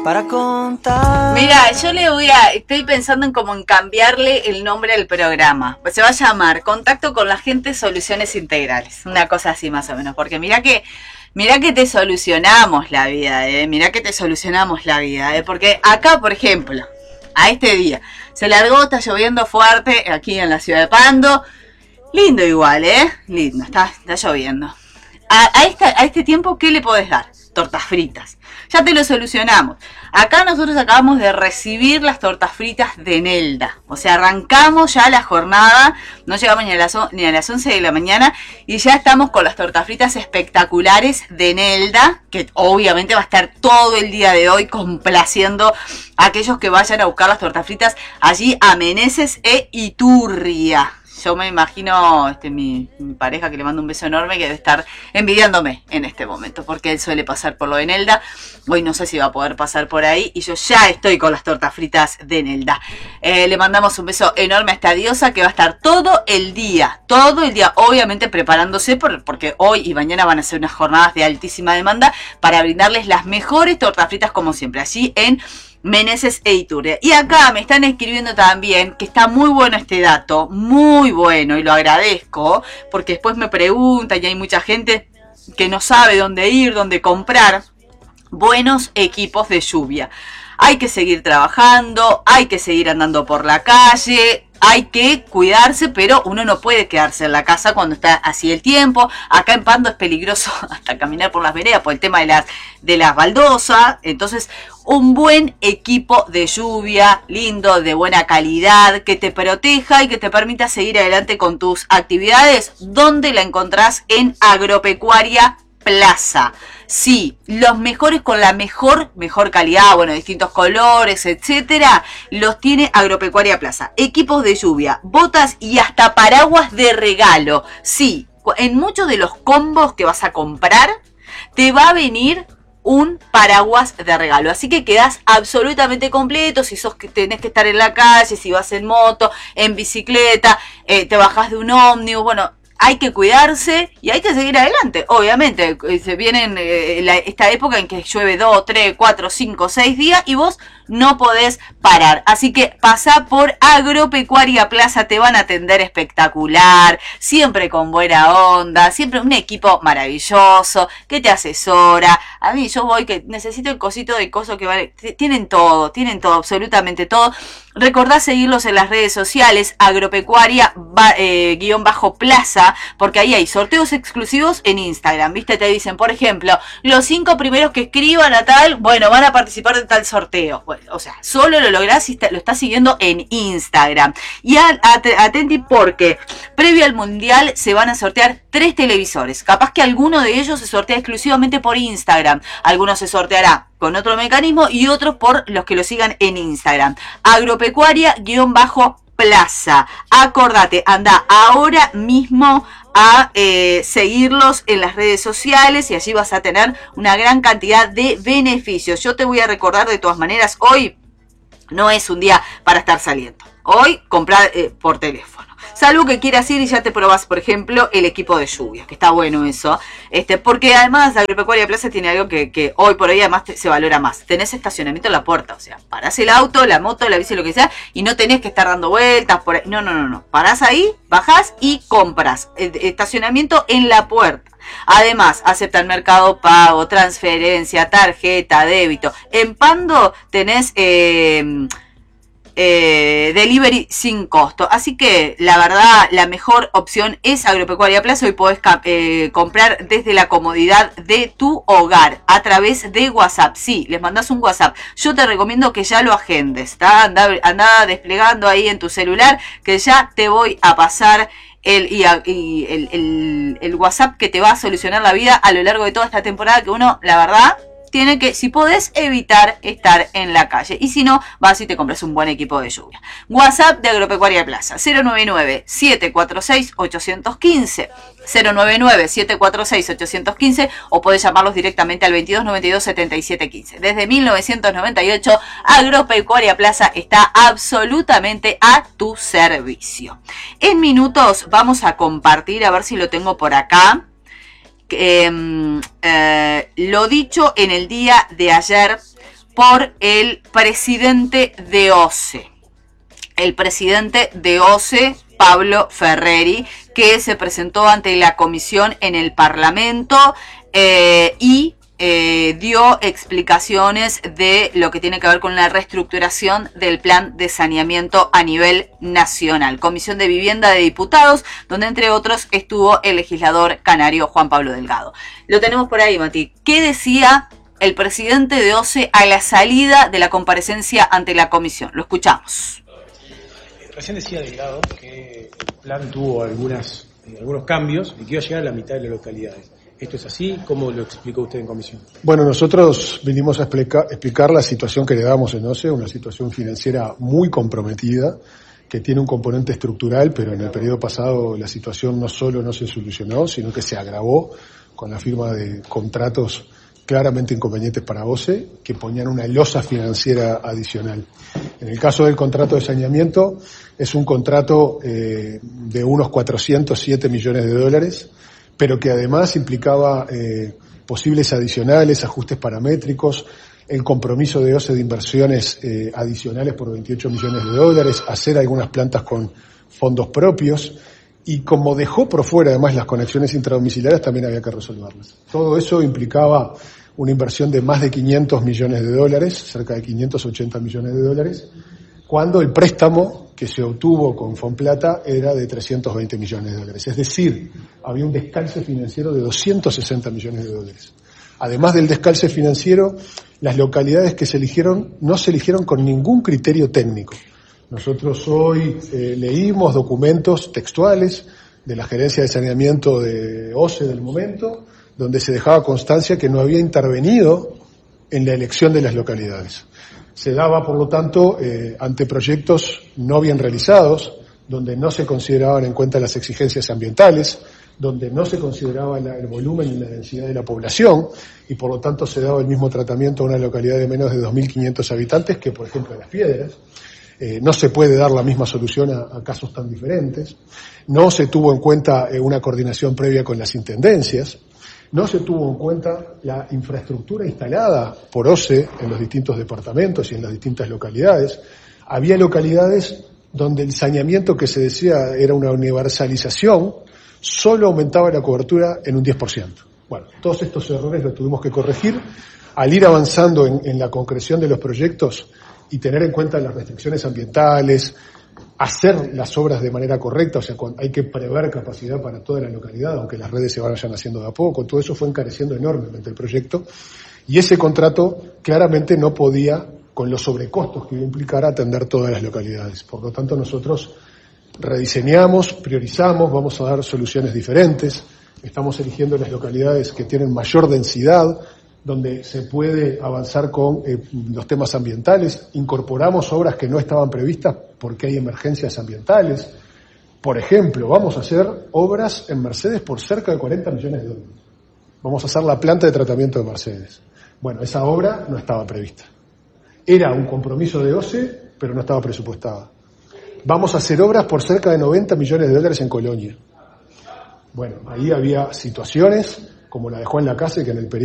para contar. Mira, estoy pensando en cómo en cambiarle el nombre al programa. Pues se va a llamar Contacto con la Gente, Soluciones Integrales. Una cosa así más o menos. Porque mira que te solucionamos la vida, Mira que te solucionamos la vida, Porque acá, por ejemplo, a este día, se largó, está lloviendo fuerte aquí en la ciudad de Pando. Lindo igual, Lindo, está lloviendo. A este tiempo, ¿qué le podés dar? Tortas fritas. Ya te lo solucionamos. Acá nosotros acabamos de recibir las tortas fritas de Nelda. O sea, arrancamos ya la jornada. No llegamos ni a las 11 de la mañana. Y ya estamos con las tortas fritas espectaculares de Nelda. Que obviamente va a estar todo el día de hoy complaciendo a aquellos que vayan a buscar las tortas fritas allí a Meneses e Iturria. Yo me imagino mi pareja, que le mando un beso enorme, que debe estar envidiándome en este momento, porque él suele pasar por lo de Nelda. Hoy no sé si va a poder pasar por ahí y yo ya estoy con las tortas fritas de Nelda. Le mandamos un beso enorme a esta diosa que va a estar todo el día, obviamente preparándose, porque hoy y mañana van a ser unas jornadas de altísima demanda para brindarles las mejores tortas fritas como siempre, allí en Meneses e Iturria. Y acá me están escribiendo también que está muy bueno este dato, muy bueno, y lo agradezco, porque después me preguntan y hay mucha gente que no sabe dónde ir, dónde comprar buenos equipos de lluvia. Hay que seguir trabajando, hay que seguir andando por la calle, hay que cuidarse, pero uno no puede quedarse en la casa cuando está así el tiempo. Acá en Pando es peligroso hasta caminar por las veredas por el tema de las baldosas. Entonces, un buen equipo de lluvia, lindo, de buena calidad, que te proteja y que te permita seguir adelante con tus actividades. ¿Dónde la encontrás? En Agropecuaria Plaza. Sí, los mejores con la mejor calidad, bueno, distintos colores, etcétera, los tiene Agropecuaria Plaza. Equipos de lluvia, botas y hasta paraguas de regalo. Sí, en muchos de los combos que vas a comprar, te va a venir un paraguas de regalo. Así que quedás absolutamente completo. Si tenés que estar en la calle, si vas en moto, en bicicleta, te bajás de un ómnibus, bueno, hay que cuidarse y hay que seguir adelante. Obviamente, se viene esta época en que llueve 2, 3, 4, 5, 6 días y vos no podés parar. Así que pasá por Agropecuaria Plaza, te van a atender espectacular, siempre con buena onda, siempre un equipo maravilloso que te asesora. A mí yo voy que necesito el cosito de coso que vale. Tienen todo, absolutamente todo. Recordá seguirlos en las redes sociales, Agropecuaria-Plaza, porque ahí hay sorteos exclusivos en Instagram, ¿viste? Te dicen, por ejemplo, los 5 primeros que escriban a tal, bueno, van a participar de tal sorteo. Bueno, o sea, solo lo lográs si lo estás siguiendo en Instagram. Y atenti porque previo al Mundial se van a sortear 3 televisores. Capaz que alguno de ellos se sortea exclusivamente por Instagram. Alguno se sorteará con otro mecanismo y otros por los que lo sigan en Instagram. Agropecuaria-Plaza. Acordate, anda ahora mismo a seguirlos en las redes sociales y allí vas a tener una gran cantidad de beneficios. Yo te voy a recordar de todas maneras, hoy no es un día para estar saliendo. Hoy comprar por teléfono. Salvo que quieras ir y ya te probás, por ejemplo, el equipo de lluvia, que está bueno eso. Porque además Agropecuaria Plaza tiene algo que hoy por hoy además se valora más. Tenés estacionamiento en la puerta, o sea, parás el auto, la moto, la bici, lo que sea, y no tenés que estar dando vueltas por ahí. No. Parás ahí, bajás y compras. Estacionamiento en la puerta. Además, aceptan Mercado Pago, transferencia, tarjeta, débito. En Pando tenés delivery sin costo. Así que la verdad, la mejor opción es Agropecuaria Plaza. Hoy podés comprar desde la comodidad de tu hogar a través de WhatsApp. Sí, les mandás un WhatsApp. Yo te recomiendo que ya lo agendes, ¿tá? Anda desplegando ahí en tu celular que ya te voy a pasar el WhatsApp que te va a solucionar la vida a lo largo de toda esta temporada, que uno, la verdad, tiene que, si podés, evitar estar en la calle. Y si no, vas y te compras un buen equipo de lluvia. WhatsApp de Agropecuaria Plaza, 099-746-815. 099-746-815 o podés llamarlos directamente al 2292-7715. Desde 1998, Agropecuaria Plaza está absolutamente a tu servicio. En minutos vamos a compartir, a ver si lo tengo por acá, lo dicho en el día de ayer por el presidente de OCE. El presidente de OCE, Pablo Ferreri, que se presentó ante la comisión en el Parlamento y dio explicaciones de lo que tiene que ver con la reestructuración del plan de saneamiento a nivel nacional. Comisión de Vivienda de Diputados, donde entre otros estuvo el legislador canario Juan Pablo Delgado. Lo tenemos por ahí, Mati. ¿Qué decía el presidente de OCE a la salida de la comparecencia ante la comisión? Lo escuchamos. Recién decía Delgado que el plan tuvo algunos cambios y que iba a llegar a la mitad de las localidades. ¿Esto es así? ¿Cómo lo explicó usted en comisión? Bueno, nosotros vinimos a explicar la situación que le damos en OCE, una situación financiera muy comprometida, que tiene un componente estructural, pero en el periodo pasado la situación no solo no se solucionó, sino que se agravó con la firma de contratos claramente inconvenientes para OCE, que ponían una losa financiera adicional. En el caso del contrato de saneamiento, es un contrato de unos 407 millones de dólares, pero que además implicaba posibles adicionales, ajustes paramétricos, el compromiso de OCE de inversiones adicionales por 28 millones de dólares, hacer algunas plantas con fondos propios, y como dejó por fuera además las conexiones intradomiciliarias, también había que resolverlas. Todo eso implicaba una inversión de más de 500 millones de dólares, cerca de 580 millones de dólares, cuando el préstamo que se obtuvo con Fonplata era de 320 millones de dólares. Es decir, había un descalce financiero de 260 millones de dólares. Además del descalce financiero, las localidades que se eligieron no se eligieron con ningún criterio técnico. Nosotros hoy leímos documentos textuales de la Gerencia de Saneamiento de OCE del momento, donde se dejaba constancia que no había intervenido en la elección de las localidades. Se daba, por lo tanto, ante proyectos no bien realizados, donde no se consideraban en cuenta las exigencias ambientales, donde no se consideraba el volumen y la densidad de la población, y por lo tanto se daba el mismo tratamiento a una localidad de menos de 2.500 habitantes que, por ejemplo, Las Piedras. No se puede dar la misma solución a casos tan diferentes. No se tuvo en cuenta una coordinación previa con las intendencias. No se tuvo en cuenta la infraestructura instalada por OCE en los distintos departamentos y en las distintas localidades. Había localidades donde el saneamiento que se decía era una universalización, solo aumentaba la cobertura en un 10%. Bueno, todos estos errores los tuvimos que corregir. Al ir avanzando en la concreción de los proyectos y tener en cuenta las restricciones ambientales, hacer las obras de manera correcta, o sea, hay que prever capacidad para toda la localidad, aunque las redes se vayan haciendo de a poco, todo eso fue encareciendo enormemente el proyecto, y ese contrato claramente no podía, con los sobrecostos que iba a implicar, atender todas las localidades. Por lo tanto, nosotros rediseñamos, priorizamos, vamos a dar soluciones diferentes, estamos eligiendo las localidades que tienen mayor densidad, donde se puede avanzar con los temas ambientales, incorporamos obras que no estaban previstas porque hay emergencias ambientales. Por ejemplo, vamos a hacer obras en Mercedes por cerca de 40 millones de dólares. Vamos a hacer la planta de tratamiento de Mercedes. Bueno, esa obra no estaba prevista. Era un compromiso de OCE, pero no estaba presupuestada. Vamos a hacer obras por cerca de 90 millones de dólares en Colonia. Bueno, ahí había situaciones, como la de Juan Lacase, que en el periodo